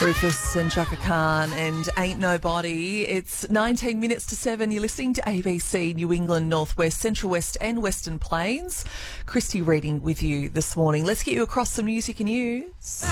Rufus and Chaka Khan and Ain't Nobody. It's 19 minutes to 7. You're listening to ABC New England, Northwest, Central West and Western Plains. Christy reading with you this morning. Let's get you across some music and news.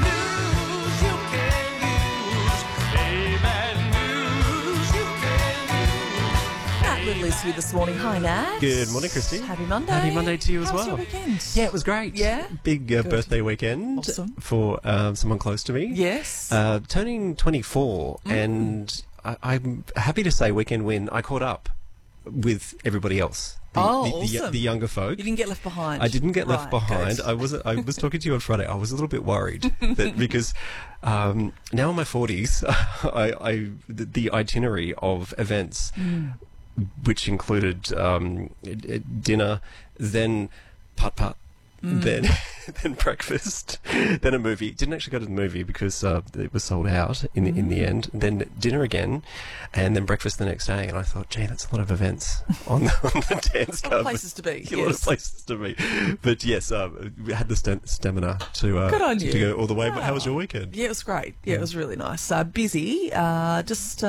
Little is with this morning. Hi, Nat. Good morning, Christy. Happy Monday. Happy Monday to you as How was well. your weekend? Yeah, it was great. Yeah? Big birthday weekend Awesome. for someone close to me. Yes. Turning 24, and I'm happy to say weekend win, I caught up with everybody else. Awesome. The younger folk. You didn't get left behind. I didn't get left Right, behind. good. I was talking to you on Friday. I was a little bit worried that because now in my 40s, the itinerary of events, which included dinner, then putt-putt, then breakfast, then a movie. Didn't actually go to the movie because it was sold out in the end. Then dinner again, and then breakfast the next day. And I thought, gee, that's a lot of events on the dance card. A lot of places to be. A lot of places to be. But yes, we had the stamina to Good on you. to go all the way. Wow. But how was your weekend? Yeah, it was great. Yeah, it was really nice. Busy, but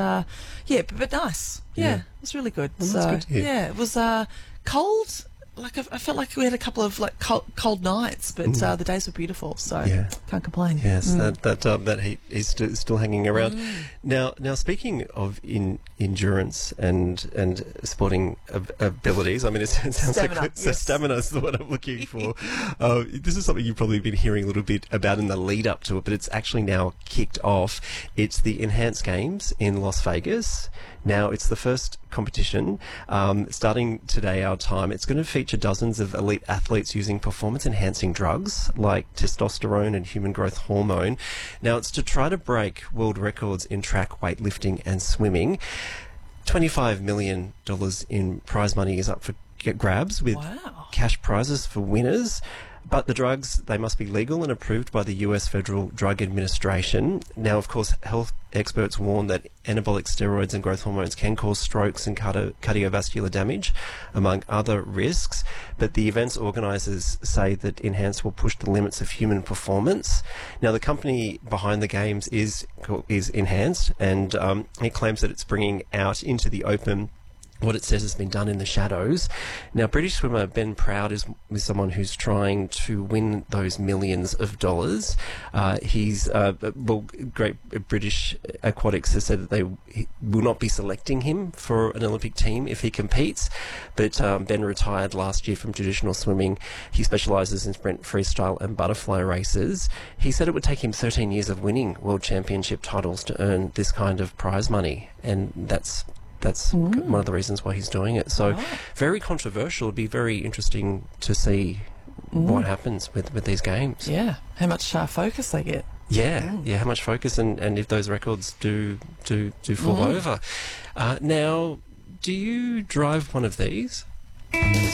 nice. Yeah, it was really good. Well, that's good to hear. Yeah, it was cold. Like I felt like we had a couple of cold nights, but the days were beautiful, so Yeah. can't complain. Yes, that heat is still hanging around. Now, speaking of endurance and sporting abilities, I mean, it sounds Stamina, like yes. stamina is the word I'm looking for. This is something you've probably been hearing a little bit about in the lead up to it, but it's actually now kicked off. It's the Enhanced Games in Las Vegas. Now, it's the first competition starting today our time. It's going to feature dozens of elite athletes using performance-enhancing drugs like testosterone and human growth hormone. Now, it's to try to break world records in track, weightlifting and swimming. $25 million in prize money is up for grabs with Wow. cash prizes for winners. But the drugs, they must be legal and approved by the US Federal Drug Administration. Now, of course, health experts warn that anabolic steroids and growth hormones can cause strokes and cardiovascular damage, among other risks. But the event's organisers say that Enhanced will push the limits of human performance. Now, the company behind the games is Enhanced, and it claims that it's bringing out into the open what it says has been done in the shadows. Now, British swimmer Ben Proud is someone who's trying to win those millions of dollars. He's, Great British Aquatics has said that they will not be selecting him for an Olympic team if he competes. But Ben retired last year from traditional swimming. He specialises in sprint, freestyle and butterfly races. He said it would take him 13 years of winning world championship titles to earn this kind of prize money. And that's one of the reasons why he's doing it. So very controversial. It'd be very interesting to see what happens with these games. Yeah, how much focus they get. Yeah, how much focus and if those records do fall over. Now, do you drive one of these?